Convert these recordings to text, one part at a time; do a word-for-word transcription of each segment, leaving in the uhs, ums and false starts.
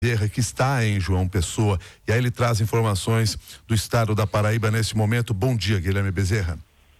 que está em João Pessoa, e aí ele traz informações do estado da Paraíba nesse momento. Bom dia, Guilherme Bezerra.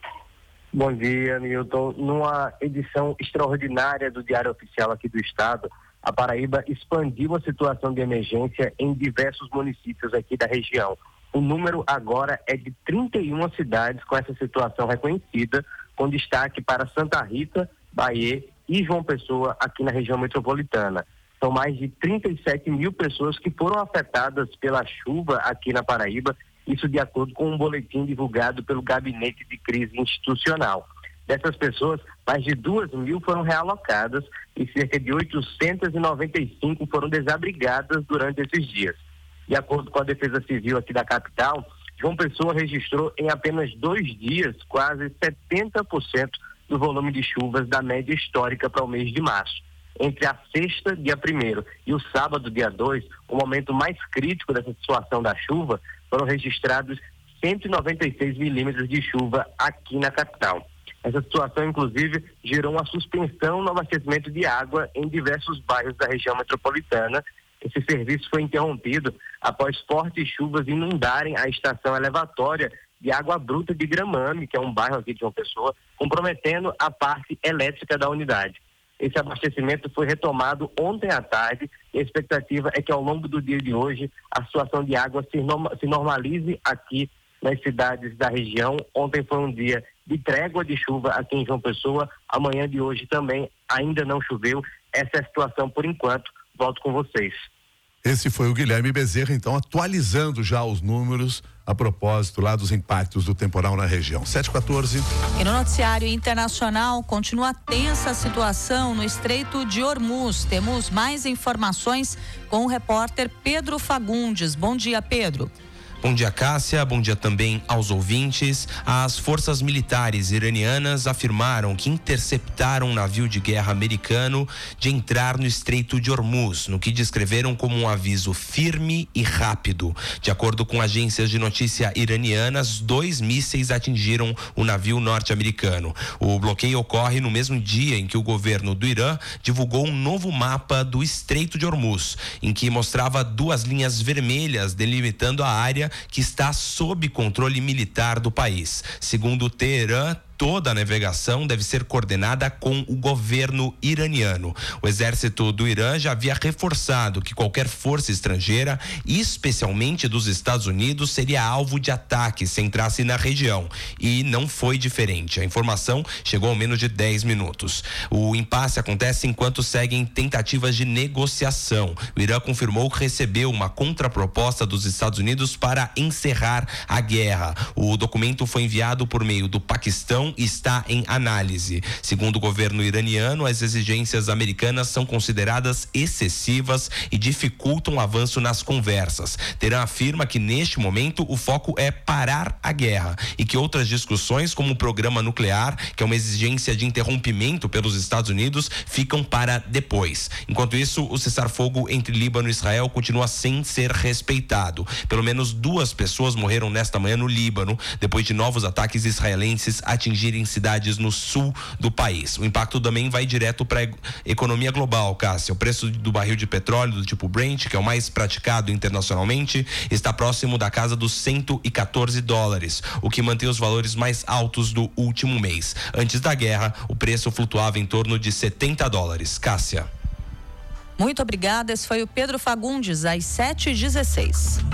Bom dia, Nilton. Numa edição extraordinária do Diário Oficial aqui do estado, a Paraíba expandiu a situação de emergência em diversos municípios aqui da região. O número agora é de trinta e uma cidades com essa situação reconhecida, com destaque para Santa Rita, Bahia e João Pessoa aqui na região metropolitana. São mais de trinta e sete mil pessoas que foram afetadas pela chuva aqui na Paraíba, isso de acordo com um boletim divulgado pelo Gabinete de Crise Institucional. Dessas pessoas, mais de duas mil foram realocadas e cerca de oitocentas e noventa e cinco foram desabrigadas durante esses dias. De acordo com a Defesa Civil aqui da capital, João Pessoa registrou em apenas dois dias quase setenta por cento do volume de chuvas da média histórica para o mês de março. Entre a sexta, dia primeiro, e o sábado, dia dois, o momento mais crítico dessa situação da chuva, foram registrados cento e noventa e seis milímetros de chuva aqui na capital. Essa situação, inclusive, gerou uma suspensão no abastecimento de água em diversos bairros da região metropolitana. Esse serviço foi interrompido após fortes chuvas inundarem a estação elevatória de Água Bruta de Gramame, que é um bairro aqui de João Pessoa, comprometendo a parte elétrica da unidade. Esse abastecimento foi retomado ontem à tarde e a expectativa é que ao longo do dia de hoje a situação de água se, norma, se normalize aqui nas cidades da região. Ontem foi um dia de trégua de chuva aqui em João Pessoa, amanhã de hoje também ainda não choveu. Essa é a situação por enquanto. Volto com vocês. Esse foi o Guilherme Bezerra, então, atualizando já os números a propósito lá dos impactos do temporal na região. sete e quatorze. E no noticiário internacional, continua tensa a situação no Estreito de Hormuz. Temos mais informações com o repórter Pedro Fagundes. Bom dia, Pedro. Bom dia, Cássia. Bom dia também aos ouvintes. As forças militares iranianas afirmaram que interceptaram um navio de guerra americano de entrar no Estreito de Hormuz, no que descreveram como um aviso firme e rápido. De acordo com agências de notícia iranianas, dois mísseis atingiram o navio norte-americano. O bloqueio ocorre no mesmo dia em que o governo do Irã divulgou um novo mapa do Estreito de Hormuz, em que mostrava duas linhas vermelhas delimitando a área que está sob controle militar do país. Segundo o Teherã, toda a navegação deve ser coordenada com o governo iraniano. O exército do Irã já havia reforçado que qualquer força estrangeira, especialmente dos Estados Unidos, seria alvo de ataque se entrasse na região. E não foi diferente. A informação chegou ao menos de dez minutos. O impasse acontece enquanto seguem tentativas de negociação. O Irã confirmou que recebeu uma contraproposta dos Estados Unidos para encerrar a guerra. O documento foi enviado por meio do Paquistão está em análise. Segundo o governo iraniano, as exigências americanas são consideradas excessivas e dificultam o avanço nas conversas. Teherã afirma que neste momento o foco é parar a guerra e que outras discussões, como o programa nuclear, que é uma exigência de interrompimento pelos Estados Unidos, ficam para depois. Enquanto isso, o cessar-fogo entre Líbano e Israel continua sem ser respeitado. Pelo menos duas pessoas morreram nesta manhã no Líbano, depois de novos ataques israelenses atingirem em cidades no sul do país. O impacto também vai direto para a economia global, Cássia. O preço do barril de petróleo do tipo Brent, que é o mais praticado internacionalmente, está próximo da casa dos cento e quatorze dólares, o que mantém os valores mais altos do último mês. Antes da guerra, o preço flutuava em torno de setenta dólares. Cássia. Muito obrigada. Esse foi o Pedro Fagundes, às sete e dezesseis.